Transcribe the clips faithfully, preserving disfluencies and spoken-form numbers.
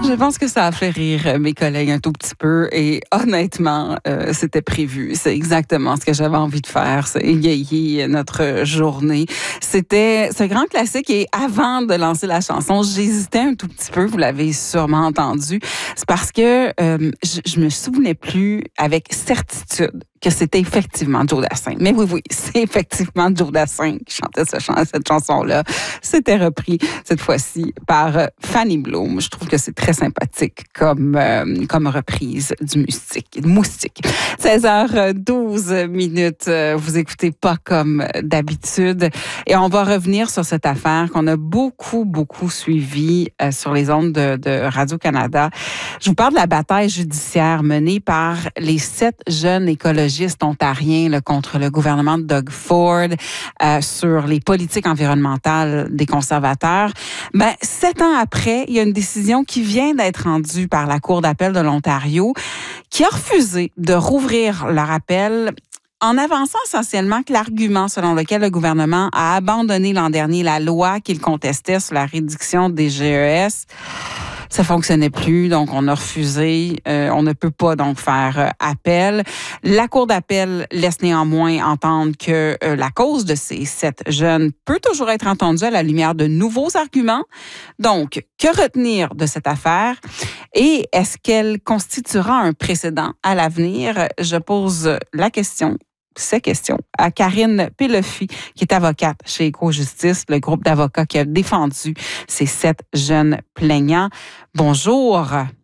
Je pense que ça a fait rire mes collègues un tout petit peu et honnêtement, euh, c'était prévu. C'est exactement ce que j'avais envie de faire, c'est égayer notre journée. C'était ce grand classique et avant de lancer la chanson, j'hésitais un tout petit peu, vous l'avez sûrement entendu. C'est parce que euh, je, je me souvenais plus avec certitude que c'était effectivement Joe Dassin. Mais oui, oui, c'est effectivement Joe Dassin qui chantait ce chan- cette chanson-là. C'était repris cette fois-ci par Fanny Bloom. Je trouve que c'est très sympathique comme, euh, comme reprise du moustique. moustique. seize heures douze minutes. Vous écoutez Pas comme d'habitude. Et on va revenir sur cette affaire qu'on a beaucoup, beaucoup suivie euh, sur les ondes de, de Radio-Canada. Je vous parle de la bataille judiciaire menée par les sept jeunes écologistes ontariens là, contre le gouvernement de Doug Ford euh, sur les politiques environnementales des conservateurs. Ben, sept ans après, il y a une décision qui vient d'être rendue par la Cour d'appel de l'Ontario qui a refusé de rouvrir leur appel en avançant essentiellement que l'argument selon lequel le gouvernement a abandonné l'an dernier la loi qu'il contestait sur la réduction des G E S, ça fonctionnait plus, donc on a refusé. Euh, on ne peut pas donc faire euh, appel. La Cour d'appel laisse néanmoins entendre que euh, la cause de ces sept jeunes peut toujours être entendue à la lumière de nouveaux arguments. Donc, que retenir de cette affaire? Et est-ce qu'elle constituera un précédent à l'avenir? Je pose la question ces questions à Karine Peloffy, qui est avocate chez Éco-Justice, le groupe d'avocats qui a défendu ces sept jeunes plaignants. Bonjour.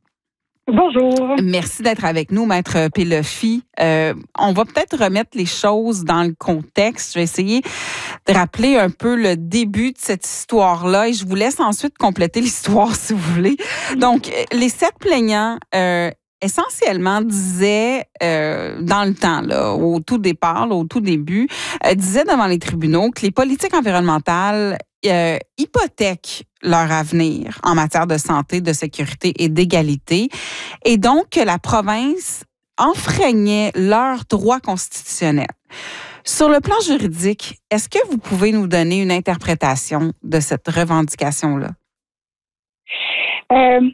Bonjour. Merci d'être avec nous, Maître Peloffy. Euh, on va peut-être remettre les choses dans le contexte. Je vais essayer de rappeler un peu le début de cette histoire-là et je vous laisse ensuite compléter l'histoire si vous voulez. Donc, les sept plaignants euh, essentiellement disait euh, dans le temps, là, au tout départ, là, au tout début, euh, disait devant les tribunaux que les politiques environnementales euh, hypothèquent leur avenir en matière de santé, de sécurité et d'égalité, et donc que la province enfreignait leurs droits constitutionnels. Sur le plan juridique, est-ce que vous pouvez nous donner une interprétation de cette revendication-là? Euh,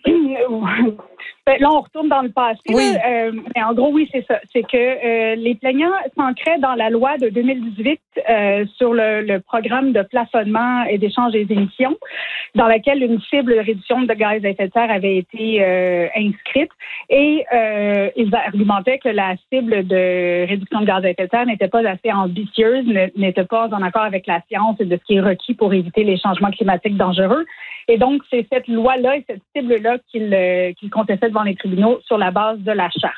Là, on retourne dans le passé. Oui. Là, euh, mais en gros, oui, c'est ça. C'est que euh, les plaignants s'ancraient dans la loi de deux mille dix-huit euh, sur le, le programme de plafonnement et d'échange des émissions, dans laquelle une cible de réduction de gaz à effet de serre avait été euh, inscrite. Et euh, ils argumentaient que la cible de réduction de gaz à effet de serre n'était pas assez ambitieuse, n'était pas en accord avec la science et de ce qui est requis pour éviter les changements climatiques dangereux. Et donc, c'est cette loi-là et cette cible-là qu'ils euh, qu'ils contestaient devant les tribunaux sur la base de la charte.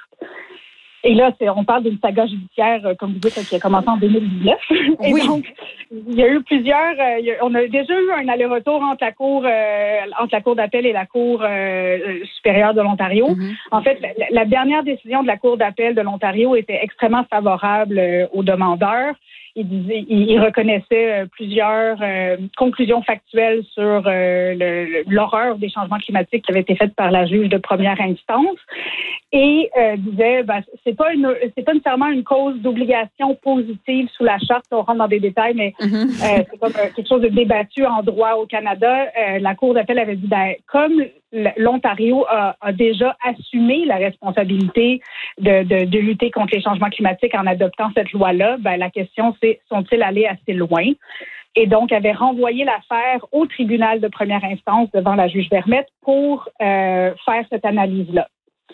Et là, c'est, on parle d'une saga judiciaire, euh, comme vous dites, qui a commencé en deux mille dix-neuf. Et oui. Donc, il y a eu plusieurs... Euh, il y a, on a déjà eu un aller-retour entre la Cour euh, entre la Cour d'appel et la Cour euh, supérieure de l'Ontario. Mm-hmm. En fait, la, la dernière décision de la Cour d'appel de l'Ontario était extrêmement favorable euh, aux demandeurs. Il, disait, il, il reconnaissait euh, plusieurs euh, conclusions factuelles sur euh, le, l'horreur des changements climatiques qui avaient été faites par la juge de première instance et euh, disait ben, c'est pas une c'est pas nécessairement une cause d'obligation positive sous la charte. On rentre dans des détails, mais mm-hmm. euh, c'est comme euh, quelque chose de débattu en droit au Canada. Euh, la Cour d'appel avait dit ben comme l'Ontario a, a déjà assumé la responsabilité de, de, de lutter contre les changements climatiques en adoptant cette loi-là, ben la question c'est sont-ils allés assez loin? Et donc avait renvoyé l'affaire au tribunal de première instance devant la juge Vermette pour euh, faire cette analyse-là.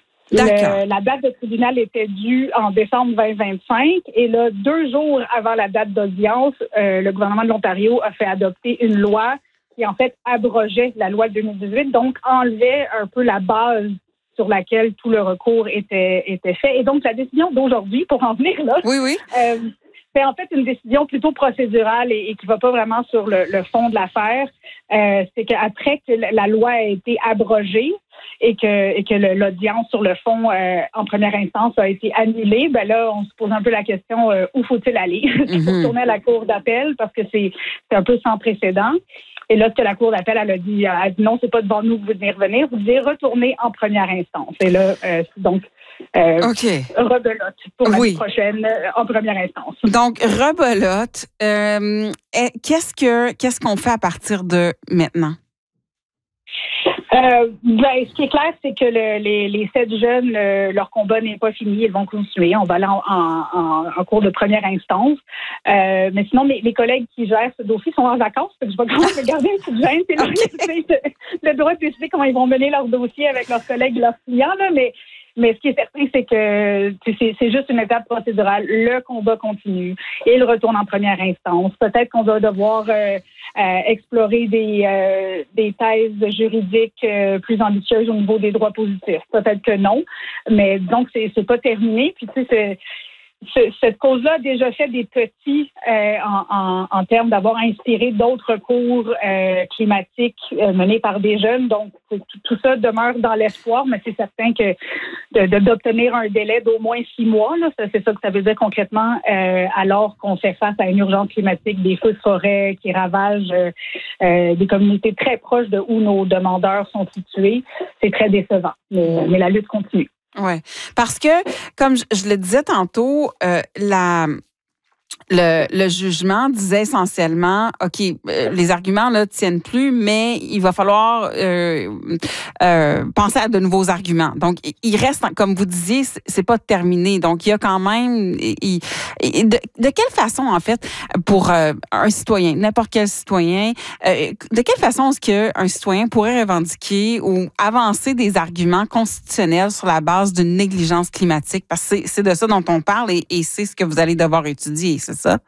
Le, la date de tribunal était due en décembre vingt vingt-cinq et là, deux jours avant la date d'audience, euh, le gouvernement de l'Ontario a fait adopter une loi qui, en fait, abrogeait la loi de deux mille dix-huit, donc enlevait un peu la base sur laquelle tout le recours était, était fait. Et donc, la décision d'aujourd'hui, pour en venir là, oui, oui. Euh, c'est en fait une décision plutôt procédurale et, et qui ne va pas vraiment sur le, le fond de l'affaire. Euh, c'est qu'après que la loi a été abrogée, et que, et que le, l'audience sur le fond euh, en première instance a été annulée, ben là, on se pose un peu la question euh, où faut-il aller? Il faut retourner à la Cour d'appel parce que c'est, c'est un peu sans précédent. Et là, ce que la Cour d'appel, elle a dit, elle a dit non, c'est pas devant nous que vous devez revenir, vous devez retourner en première instance. Et là, euh, donc, euh, okay. rebelote pour l'année oui. prochaine euh, en première instance. Donc, rebelote. Euh, qu'est-ce que, qu'est-ce qu'on fait à partir de maintenant? Euh, ben, ce qui est clair, c'est que le, les, les sept jeunes, le, leur combat n'est pas fini. Ils vont continuer. On va aller en, en, en cours de première instance. Euh, mais sinon, mes, mes collègues qui gèrent ce dossier sont en vacances. Je vais quand même regarder une petite gêne. C'est leur laisser le, le droit de décider comment ils vont mener leur dossier avec leurs collègues et leurs clients. Là, mais Mais ce qui est certain, c'est que c'est, c'est juste une étape procédurale. Le combat continue. Il retourne en première instance. Peut-être qu'on va devoir euh, euh, explorer des, euh, des thèses juridiques euh, plus ambitieuses au niveau des droits positifs. Peut-être que non. Mais donc, c'est, c'est pas terminé. Puis, tu sais, c'est... Cette cause-là a déjà fait des petits euh, en, en, en termes d'avoir inspiré d'autres cours euh, climatiques euh, menés par des jeunes. Donc, tout, tout ça demeure dans l'espoir, mais c'est certain que de, de, d'obtenir un délai d'au moins six mois, là, ça, c'est ça que ça veut dire concrètement, euh, alors qu'on fait face à une urgence climatique, des feux de forêt qui ravagent euh, euh, des communautés très proches de où nos demandeurs sont situés. C'est très décevant, mais, mais la lutte continue. Oui, parce que, comme je, je le disais tantôt, euh, la... Le, le jugement disait essentiellement, OK, euh, les arguments là tiennent plus, mais il va falloir euh, euh, penser à de nouveaux arguments. Donc, il reste, comme vous disiez, c'est pas terminé. Donc, il y a quand même... Il, il, de, de quelle façon, en fait, pour euh, un citoyen, n'importe quel citoyen, euh, de quelle façon est-ce qu'un citoyen pourrait revendiquer ou avancer des arguments constitutionnels sur la base d'une négligence climatique? Parce que c'est, c'est de ça dont on parle et, et c'est ce que vous allez devoir étudier, c'est ça?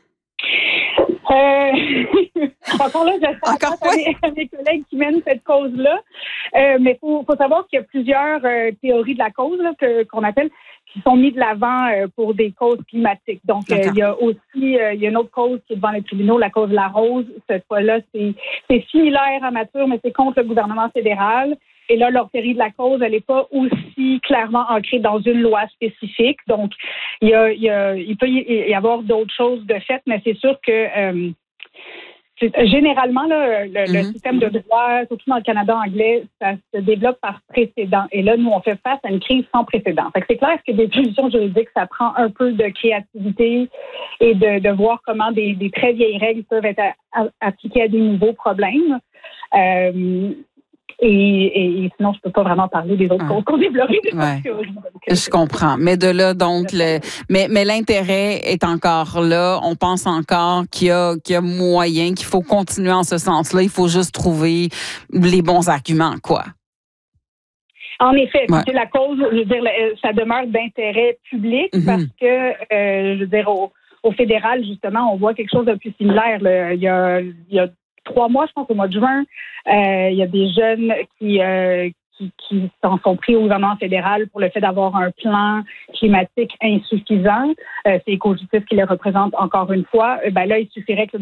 Euh, encore là, j'espère encore à mes, à mes collègues qui mènent cette cause-là. Euh, mais il faut, faut savoir qu'il y a plusieurs euh, théories de la cause là, que, qu'on appelle, qui sont mises de l'avant euh, pour des causes climatiques. Donc, euh, il y a aussi euh, il y a une autre cause qui est devant les tribunaux, la cause de la rose. Cette fois-là, c'est, c'est similaire à nature, mais c'est contre le gouvernement fédéral. Et là, leur théorie de la cause, elle n'est pas aussi clairement ancrée dans une loi spécifique. Donc, il, y a, il, y a, il peut y avoir d'autres choses de fait, mais c'est sûr que euh, c'est, généralement, là, le, mm-hmm. le système de droit, surtout dans le Canada anglais, ça se développe par précédent. Et là, nous, on fait face à une crise sans précédent. Fait que c'est clair que des solutions juridiques, ça prend un peu de créativité et de, de voir comment des, des très vieilles règles peuvent être à, à, appliquées à des nouveaux problèmes. Euh, Et, et, et sinon, je peux pas vraiment parler des autres causes qu'on développe. Ouais. Je comprends. Mais de là, donc, le, mais, mais l'intérêt est encore là. On pense encore qu'il y a, qu'il y a moyen, qu'il faut continuer en ce sens-là. Il faut juste trouver les bons arguments, quoi. En effet, ouais. c'est la cause, je veux dire, ça demeure d'intérêt public mm-hmm. parce que, euh, je veux dire, au, au fédéral, justement, on voit quelque chose de plus similaire. Là. Il y a, il y a trois mois, je pense, au mois de juin, euh, il y a des jeunes qui, euh, qui, qui s'en sont pris au gouvernement fédéral pour le fait d'avoir un plan climatique insuffisant. Euh, c'est Éco-Justice qui le représente encore une fois. Euh, ben là, il suffirait que le